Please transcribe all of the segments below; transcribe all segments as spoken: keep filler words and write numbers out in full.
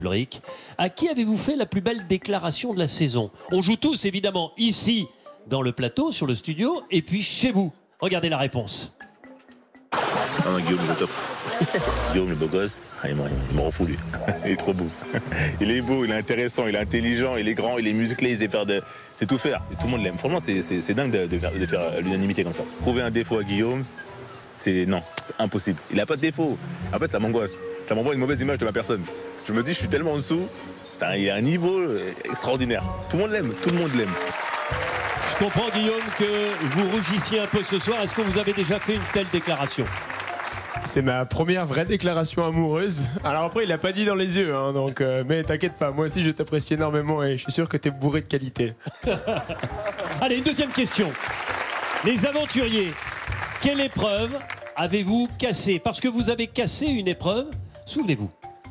Ulrich, à qui avez-vous fait la plus belle déclaration de la saison? On joue tous évidemment ici dans le plateau, sur le studio, et puis chez vous. Regardez la réponse. Ah non, Guillaume, il est top. Guillaume, le beau gosse, ah, il me rend fou, lui. Il est trop beau. Il est beau, il est intéressant, il est intelligent, il est grand, il est musclé, il sait faire de... C'est tout faire. Et tout le monde l'aime. Franchement, c'est dingue de, de faire, de faire l'unanimité comme ça. Trouver un défaut à Guillaume, c'est... Non, c'est impossible. Il n'a pas de défaut. En fait, ça m'angoisse. Ça m'envoie une mauvaise image de ma personne. Je me dis, je suis tellement en dessous. Ça, il a un niveau extraordinaire. Tout le monde l'aime, tout le monde l'aime. Je comprends, Guillaume, que vous rougissiez un peu ce soir. Est-ce que vous avez déjà fait une telle déclaration? C'est ma première vraie déclaration amoureuse. Alors après, il l'a pas dit dans les yeux, hein, donc, euh, mais t'inquiète pas, moi aussi je t'apprécie énormément et je suis sûr que t'es bourré de qualité. Allez, une deuxième question. Les aventuriers, quelle épreuve avez-vous cassée? Parce que vous avez cassé une épreuve, souvenez-vous.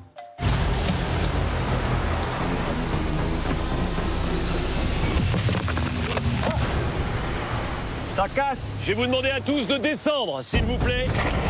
Ça casse. Je vais vous demander à tous de descendre, s'il vous plaît.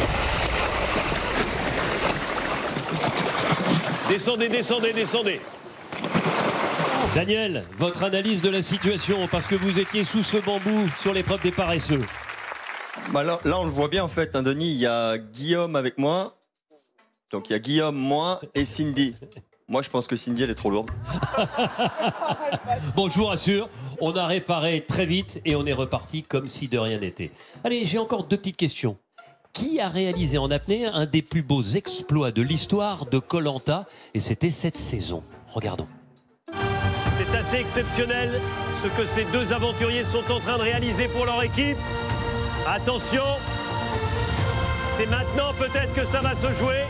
Descendez, descendez, descendez. Daniel, votre analyse de la situation, parce que vous étiez sous ce bambou sur l'épreuve des paresseux. Bah là, là, on le voit bien en fait, hein, Denis, il y a Guillaume avec moi. Donc il y a Guillaume, moi et Cindy. Moi, je pense que Cindy, elle est trop lourde. Bon, je vous rassure, on a réparé très vite et on est reparti comme si de rien n'était. Allez, j'ai encore deux petites questions. Qui a réalisé en apnée un des plus beaux exploits de l'histoire de Koh Lanta? Et c'était cette saison. Regardons. C'est assez exceptionnel ce que ces deux aventuriers sont en train de réaliser pour leur équipe. Attention, c'est maintenant peut-être que ça va se jouer.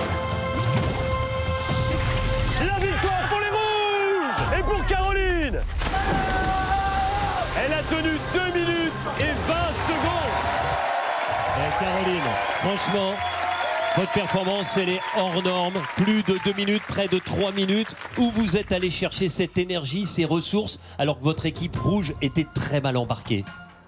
La victoire pour les Rouges et pour Caroline. Elle a tenu deux minutes et vingt secondes. Et Caroline, franchement, votre performance, elle est hors norme. Plus de deux minutes, près de trois minutes. Où vous êtes allé chercher cette énergie, ces ressources, alors que votre équipe rouge était très mal embarquée?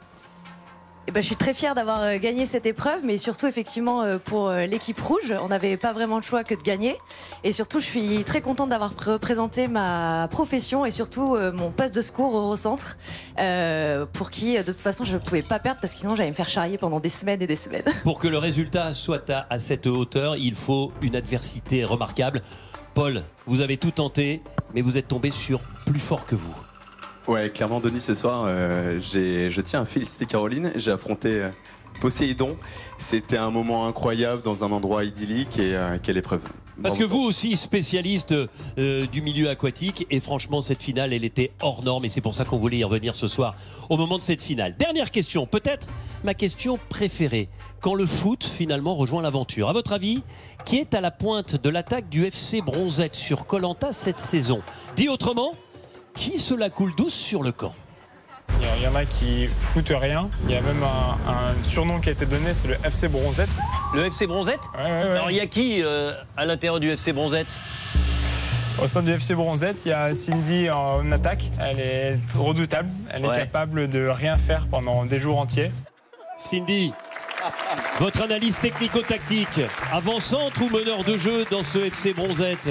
Eh ben, je suis très fière d'avoir gagné cette épreuve, mais surtout effectivement pour l'équipe rouge, on n'avait pas vraiment le choix que de gagner. Et surtout, je suis très contente d'avoir représenté ma profession et surtout mon poste de secours au Eurocentre, euh, pour qui de toute façon je ne pouvais pas perdre parce que sinon j'allais me faire charrier pendant des semaines et des semaines. Pour que le résultat soit à, à cette hauteur, il faut une adversité remarquable. Paul, vous avez tout tenté, mais vous êtes tombé sur plus fort que vous. Ouais, clairement, Denis, ce soir, euh, je tiens à féliciter Caroline. J'ai affronté euh, Poséidon. C'était un moment incroyable dans un endroit idyllique et euh, quelle épreuve. Parce que vous aussi, spécialiste euh, du milieu aquatique, et franchement, cette finale, elle était hors norme, et c'est pour ça qu'on voulait y revenir ce soir, au moment de cette finale. Dernière question, peut-être ma question préférée. Quand le foot, finalement, rejoint l'aventure, à votre avis, qui est à la pointe de l'attaque du F C Bronzette sur Koh Lanta cette saison? Dit autrement, qui se la coule douce sur le camp? Il y, y en a qui foutent rien. Il y a même un, un surnom qui a été donné, c'est le F C Bronzette. Le F C Bronzette? Ouais, ouais, ouais. Alors il y a qui euh, à l'intérieur du F C Bronzette? Au sein du F C Bronzette, il y a Cindy en attaque. Elle est redoutable. Elle Ouais. est capable de rien faire pendant des jours entiers. Cindy, votre analyse technico-tactique, avant-centre ou meneur de jeu dans ce F C Bronzette?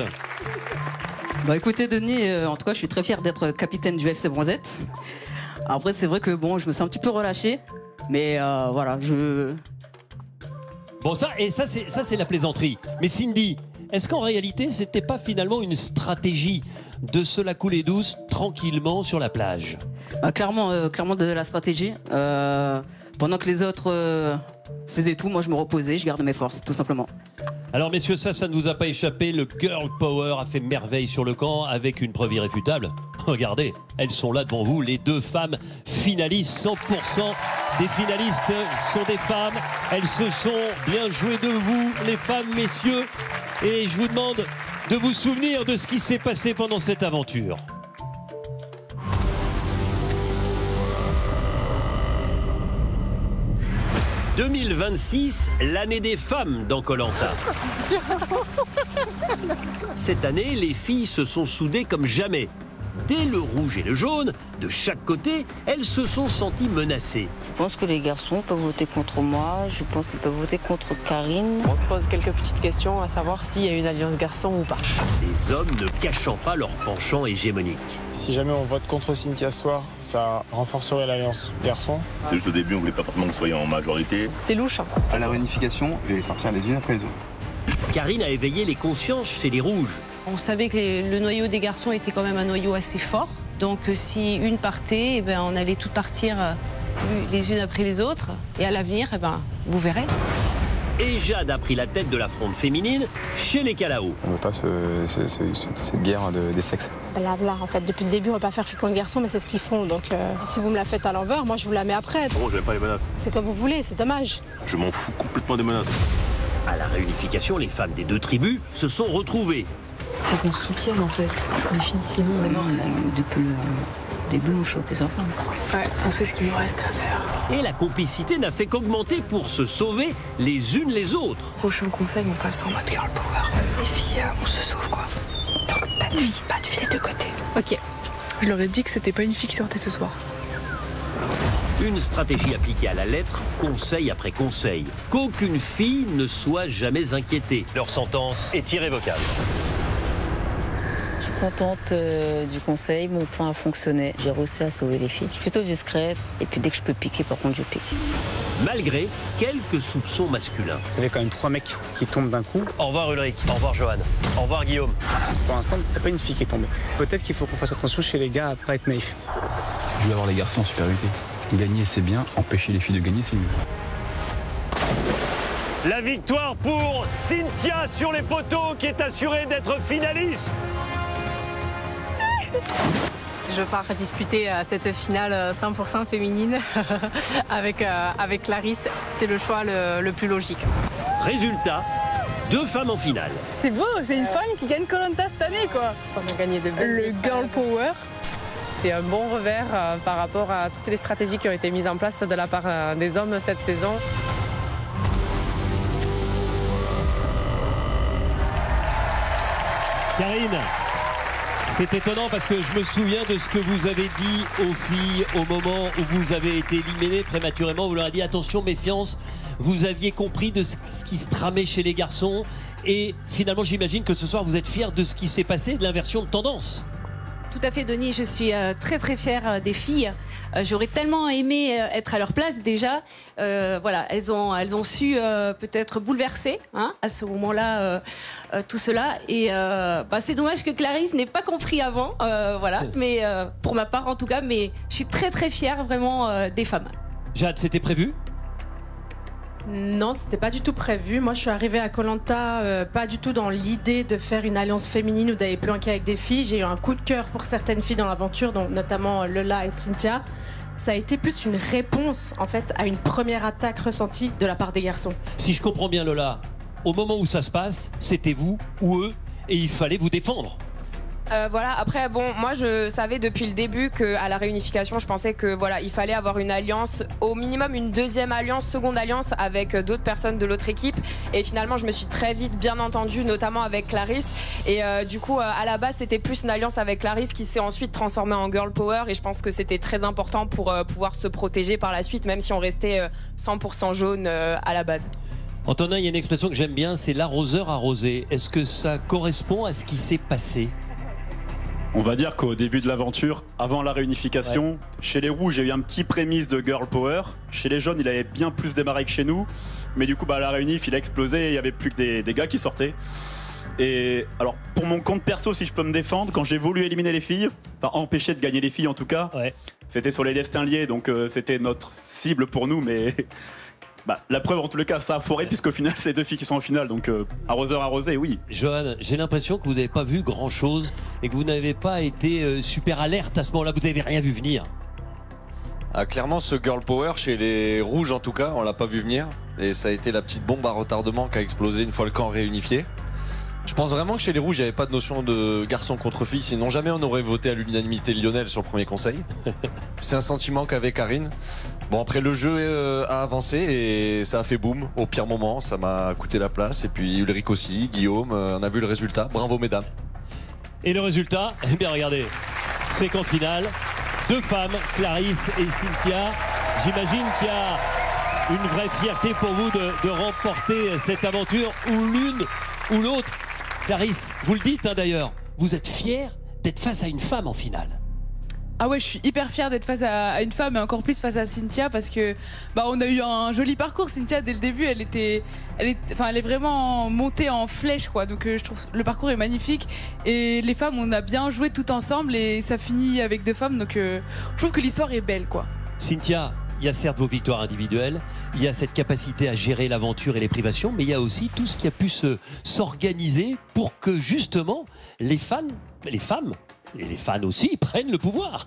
Bah écoutez Denis, euh, en tout cas je suis très fier d'être capitaine du F C Bronzette. Après c'est vrai que bon, je me sens un petit peu relâché, mais euh, voilà, je... Bon ça, et ça c'est ça c'est la plaisanterie. Mais Cindy, est-ce qu'en réalité c'était pas finalement une stratégie de se la couler douce tranquillement sur la plage? Bah, clairement, euh, clairement de la stratégie. Euh, pendant que les autres euh, faisaient tout, moi je me reposais, je gardais mes forces, tout simplement. Alors messieurs, ça, ça ne vous a pas échappé, le Girl Power a fait merveille sur le camp avec une preuve irréfutable. Regardez, elles sont là devant vous, les deux femmes finalistes, cent pour cent des finalistes sont des femmes. Elles se sont bien jouées de vous, les femmes, messieurs. Et je vous demande de vous souvenir de ce qui s'est passé pendant cette aventure. deux mille vingt-six, l'année des femmes dans Koh Lanta. Cette année, les filles se sont soudées comme jamais. dès le rouge et le jaune, de chaque côté, elles se sont senties menacées. Je pense que les garçons peuvent voter contre moi, je pense qu'ils peuvent voter contre Karine. On se pose quelques petites questions à savoir s'il y a une alliance garçon ou pas. Des hommes ne cachant pas leur penchant hégémonique. Si jamais on vote contre Cynthia ce soir, ça renforcerait l'alliance garçon. C'est juste au début, on voulait pas forcément que vous soyez en majorité. C'est louche. Hein. À la réunification, je vais les sortir les unes après les autres. Karine a éveillé les consciences chez les rouges. On savait que le noyau des garçons était quand même un noyau assez fort. Donc si une partait, eh ben, on allait toutes partir les unes après les autres. Et à l'avenir, eh ben, vous verrez. Et Jade a pris la tête de la fronde féminine chez les Kalao. On ne veut pas ce, ce, ce, cette guerre de, des sexes. Là, là, en fait, depuis le début, on ne va pas faire fille contre garçon, mais c'est ce qu'ils font. Donc euh, si vous me la faites à l'envers, moi je vous la mets après. Bon, j'aime pas les menaces. C'est comme vous voulez, c'est dommage. Je m'en fous complètement des menaces. À la réunification, les femmes des deux tribus se sont retrouvées. Faut qu'on se soutienne en fait. Les filles, sinon on est mort. Depuis le début, on choque les enfants. Ouais, on sait ce qu'il nous reste à faire. Et la complicité n'a fait qu'augmenter pour se sauver les unes les autres. Prochain conseil, on passe en mode girl power. Les filles, on se sauve quoi. Donc pas de filles, pas de filles de côté. Ok. Je leur ai dit que c'était pas une fille qui sortait ce soir. Une stratégie appliquée à la lettre, conseil après conseil. Qu'aucune fille ne soit jamais inquiétée. Leur sentence est irrévocable. Je suis contente euh, du conseil, mon plan a fonctionné. J'ai réussi à sauver les filles. Je suis plutôt discrète et puis dès que je peux piquer, par contre, je pique. Malgré quelques soupçons masculins. Ça fait quand même trois mecs qui tombent d'un coup. Au revoir Ulrich, au revoir Johan, au revoir Guillaume. Pour l'instant, il n'y a pas une fille qui est tombée. Peut-être qu'il faut qu'on fasse attention chez les gars à pas être naïf. Je veux avoir les garçons en supériorité. Gagner, c'est bien. Empêcher les filles de gagner, c'est mieux. La victoire pour Cynthia sur les poteaux qui est assurée d'être finaliste. Je pars disputer cette finale cent pour cent féminine avec, euh, avec Clarisse. C'est le choix le, le plus logique. Résultat, deux femmes en finale. C'est beau, c'est une femme qui gagne Koh-Lanta cette année, quoi. On a gagné de belles. Le girl power. C'est un bon revers euh, par rapport à toutes les stratégies qui ont été mises en place de la part euh, des hommes cette saison. Karine, c'est étonnant parce que je me souviens de ce que vous avez dit aux filles au moment où vous avez été éliminées prématurément. Vous leur avez dit attention, méfiance. Vous aviez compris de ce qui se tramait chez les garçons. Et finalement, j'imagine que ce soir, vous êtes fiers de ce qui s'est passé, de l'inversion de tendance. Tout à fait, Denis. Je suis euh, très très fière euh, des filles. Euh, J'aurais tellement aimé euh, être à leur place déjà. Euh, voilà, elles ont elles ont su euh, peut-être bouleverser hein, à ce moment-là euh, euh, tout cela. Et euh, bah, c'est dommage que Clarisse n'ait pas compris avant. Euh, voilà, mais euh, pour ma part en tout cas, mais je suis très très fière vraiment euh, des femmes. Jade, c'était prévu ? Non, c'était pas du tout prévu. Moi, je suis arrivée à Koh-Lanta euh, pas du tout dans l'idée de faire une alliance féminine ou d'aller planquer avec des filles. J'ai eu un coup de cœur pour certaines filles dans l'aventure, donc notamment Lola et Cynthia. Ça a été plus une réponse, en fait, à une première attaque ressentie de la part des garçons. Si je comprends bien, Lola, au moment où ça se passe, c'était vous ou eux, et il fallait vous défendre. Euh, voilà, après bon, moi je savais depuis le début qu'à la réunification, je pensais que voilà, il fallait avoir une alliance, au minimum une deuxième alliance, seconde alliance avec d'autres personnes de l'autre équipe. Et finalement, je me suis très vite bien entendue, notamment avec Clarisse. Et euh, du coup, euh, à la base, c'était plus une alliance avec Clarisse qui s'est ensuite transformée en girl power. Et je pense que c'était très important pour euh, pouvoir se protéger par la suite, même si on restait euh, cent pour cent jaune euh, à la base. Antonin, il y a une expression que j'aime bien, c'est l'arroseur arrosé. Est-ce que ça correspond à ce qui s'est passé ? On va dire qu'au début de l'aventure, avant la réunification, ouais. Chez les rouges, il y a eu un petit prémisse de girl power. Chez les jaunes, il avait bien plus démarré que chez nous. Mais du coup, bah, à la réunif, il a explosé et il n'y avait plus que des, des gars qui sortaient. Et alors, pour mon compte perso, si je peux me défendre, quand j'ai voulu éliminer les filles, enfin empêcher de gagner les filles en tout cas, ouais. C'était sur les destins liés, donc euh, c'était notre cible pour nous, mais... Bah, la preuve en tous les cas ça a foiré puisqu'au final c'est deux filles qui sont en finale donc euh, arroseur arrosé oui. Johan, j'ai l'impression que vous n'avez pas vu grand chose et que vous n'avez pas été euh, super alerte à ce moment là, vous n'avez rien vu venir. Ah, clairement ce girl power chez les rouges en tout cas on l'a pas vu venir et ça a été la petite bombe à retardement qui a explosé une fois le camp réunifié. Je pense vraiment que chez les rouges il n'y avait pas de notion de garçon contre fille, sinon jamais on aurait voté à l'unanimité Lionel sur le premier conseil. C'est un sentiment qu'avait Karine. Bon après le jeu euh, a avancé et ça a fait boum au pire moment, ça m'a coûté la place et puis Ulrich aussi, Guillaume, euh, on a vu le résultat, bravo mesdames. Et le résultat, eh bien regardez, c'est qu'en finale, deux femmes, Clarisse et Cynthia, j'imagine qu'il y a une vraie fierté pour vous de, de remporter cette aventure, ou l'une ou l'autre. Clarisse, vous le dites hein, d'ailleurs, vous êtes fière d'être face à une femme en finale. Ah ouais, je suis hyper fière d'être face à, à une femme et encore plus face à Cynthia parce que bah on a eu un joli parcours. Cynthia dès le début, elle était, elle est, enfin elle est vraiment montée en flèche quoi. Donc euh, je trouve le parcours est magnifique et les femmes on a bien joué tout ensemble et ça finit avec deux femmes. Donc euh, je trouve que l'histoire est belle quoi. Cynthia, il y a certes vos victoires individuelles, il y a cette capacité à gérer l'aventure et les privations, mais il y a aussi tout ce qui a pu se s'organiser pour que justement les fans, les femmes et les fans aussi prennent le pouvoir.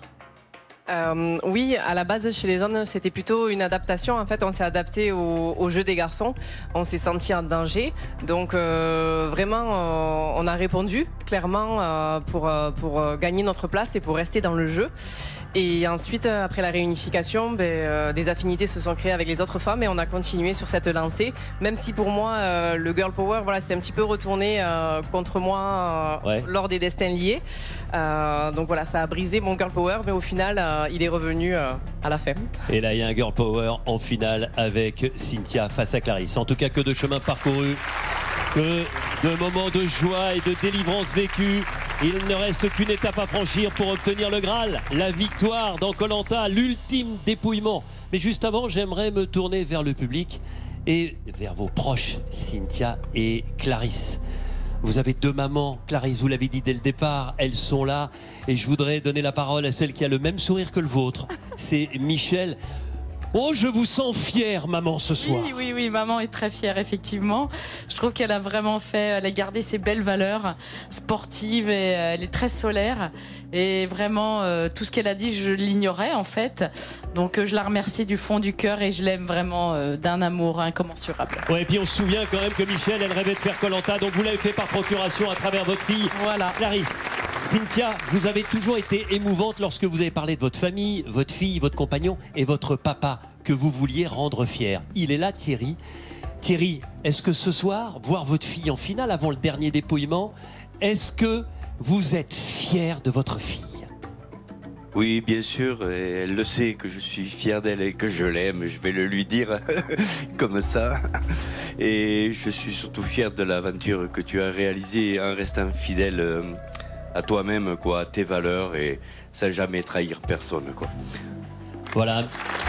Euh, oui, à la base chez les jeunes, c'était plutôt une adaptation. En fait, on s'est adapté au, au jeu des garçons. On s'est senti en danger. Donc, euh, vraiment, euh, on a répondu clairement euh, pour, euh, pour gagner notre place et pour rester dans le jeu. Et ensuite, après la réunification, ben, euh, des affinités se sont créées avec les autres femmes et on a continué sur cette lancée. Même si pour moi, euh, le girl power, voilà, c'est un petit peu retourné euh, contre moi euh, ouais. lors des destins liés. Euh, donc voilà, ça a brisé mon girl power, mais au final, euh, il est revenu euh, à la fin. Et là, il y a un girl power en finale avec Cynthia face à Clarisse. En tout cas, que de chemin parcouru, que de moments de joie et de délivrance vécue. Il ne reste qu'une étape à franchir pour obtenir le Graal, la victoire dans Koh Lanta, l'ultime dépouillement. Mais juste avant, j'aimerais me tourner vers le public et vers vos proches, Cynthia et Clarisse. Vous avez deux mamans, Clarisse, vous l'avez dit dès le départ, elles sont là. Et je voudrais donner la parole à celle qui a le même sourire que le vôtre. C'est Michel. Oh, je vous sens fière, maman, ce soir. Oui, oui, oui, maman est très fière, effectivement. Je trouve qu'elle a vraiment fait, elle a gardé ses belles valeurs sportives et elle est très solaire. Et vraiment, euh, tout ce qu'elle a dit, je l'ignorais, en fait. Donc, euh, je la remercie du fond du cœur et je l'aime vraiment euh, d'un amour incommensurable. Ouais, et puis on se souvient quand même que Michel, elle rêvait de faire Koh Lanta, donc vous l'avez fait par procuration à travers votre fille. Voilà. Clarisse, Cynthia, vous avez toujours été émouvante lorsque vous avez parlé de votre famille, votre fille, votre compagnon et votre papa que vous vouliez rendre fier. Il est là, Thierry. Thierry, est-ce que ce soir, voir votre fille en finale avant le dernier dépouillement, est-ce que vous êtes fier de votre fille? Oui, bien sûr, et elle le sait que je suis fier d'elle et que je l'aime, je vais le lui dire comme ça. Et je suis surtout fier de l'aventure que tu as réalisée en restant fidèle à toi-même, quoi, à tes valeurs et sans jamais trahir personne, quoi. Voilà.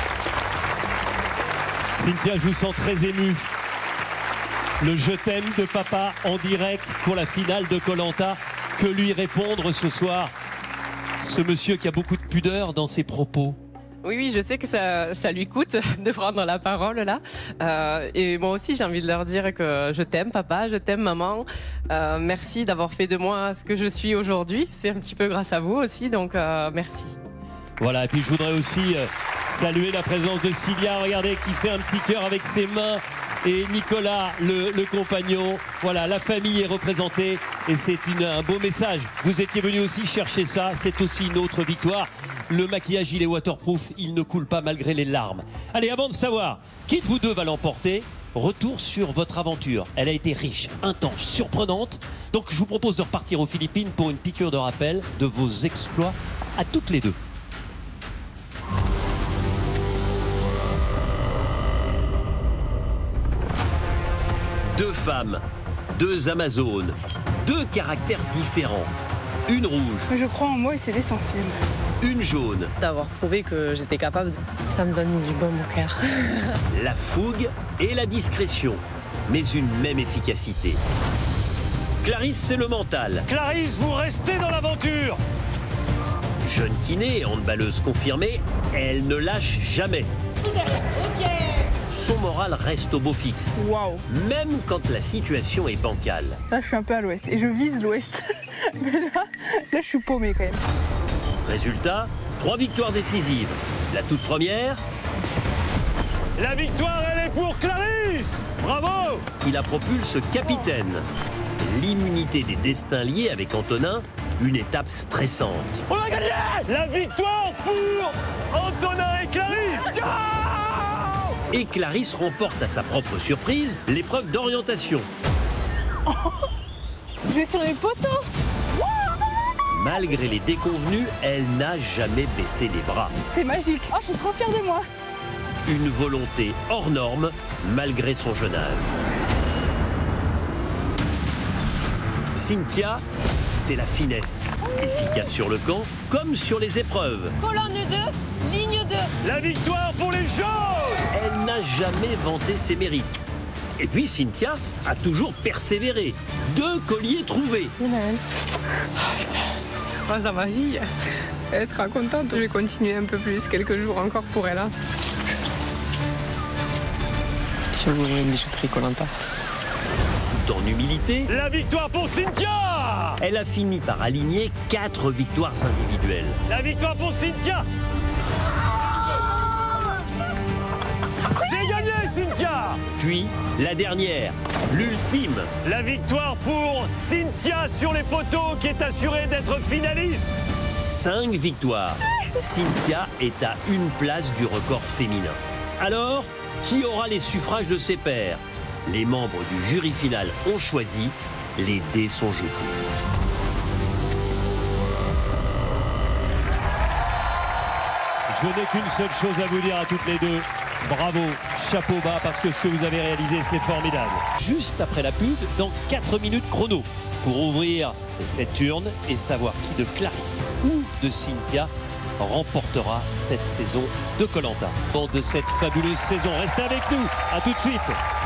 Cynthia, je vous sens très ému. Le je t'aime de papa en direct pour la finale de Koh Lanta. Que lui répondre ce soir, ce monsieur qui a beaucoup de pudeur dans ses propos? Oui, oui, je sais que ça, ça lui coûte de prendre la parole là. Euh, et moi aussi, j'ai envie de leur dire que je t'aime, papa, je t'aime, maman. Euh, merci d'avoir fait de moi ce que je suis aujourd'hui. C'est un petit peu grâce à vous aussi, donc euh, merci. Voilà, et puis je voudrais aussi euh, saluer la présence de Cilia, regardez, qui fait un petit cœur avec ses mains. Et Nicolas, le, le compagnon. Voilà, la famille est représentée et c'est un beau message. Vous étiez venu aussi chercher ça, c'est aussi une autre victoire. Le maquillage, il est waterproof, il ne coule pas malgré les larmes. Allez, avant de savoir qui de vous deux va l'emporter, retour sur votre aventure. Elle a été riche, intense, surprenante. Donc je vous propose de repartir aux Philippines pour une piqûre de rappel de vos exploits à toutes les deux. Deux femmes, deux Amazones, deux caractères différents. Une rouge. Je crois en moi et c'est l'essentiel. Une jaune. D'avoir prouvé que j'étais capable, ça me donne du bon au cœur. La fougue et la discrétion, mais une même efficacité. Clarisse, c'est le mental. Clarisse, vous restez dans l'aventure. Jeune kiné, handballeuse confirmée, elle ne lâche jamais. Ok. Son moral reste au beau fixe. Waouh. Même quand la situation est bancale. Là, je suis un peu à l'ouest et je vise l'ouest. Mais là, là, je suis paumée quand même. Résultat, trois victoires décisives. La toute première... La victoire, elle est pour Clarisse. Bravo. Qui la propulse capitaine. L'immunité des destins liés avec Antonin, une étape stressante. On a gagné. La victoire pour Antonin et Clarisse. Et Clarisse remporte à sa propre surprise l'épreuve d'orientation. Oh, je vais sur les poteaux. Malgré les déconvenues, elle n'a jamais baissé les bras. C'est magique. Oh, je suis trop fière de moi. Une volonté hors norme, malgré son jeune âge. Cynthia, c'est la finesse. Efficace sur le camp, comme sur les épreuves. Colonne deux, ligne deux. La victoire pour les jaunes! Elle n'a jamais vanté ses mérites. Et puis Cynthia a toujours persévéré. Deux colliers trouvés. Oh, ça ma fille. Elle sera contente. Je vais continuer un peu plus, quelques jours encore pour elle. Hein. Je vais ouvrir une bijouterie Koh-Lanta. Tout en humilité, la victoire pour Cynthia! Elle a fini par aligner quatre victoires individuelles. La victoire pour Cynthia! C'est gagné, Cynthia! Puis, la dernière, l'ultime. La victoire pour Cynthia sur les poteaux qui est assurée d'être finaliste. Cinq victoires. Cynthia est à une place du record féminin. Alors, qui aura les suffrages de ses pairs? Les membres du jury final ont choisi, les dés sont jetés. Je n'ai qu'une seule chose à vous dire à toutes les deux. Bravo, chapeau bas, parce que ce que vous avez réalisé, c'est formidable. Juste après la pub, dans quatre minutes chrono, pour ouvrir cette urne et savoir qui de Clarisse ou de Cynthia remportera cette saison de Koh-Lanta. De cette fabuleuse saison, restez avec nous, à tout de suite.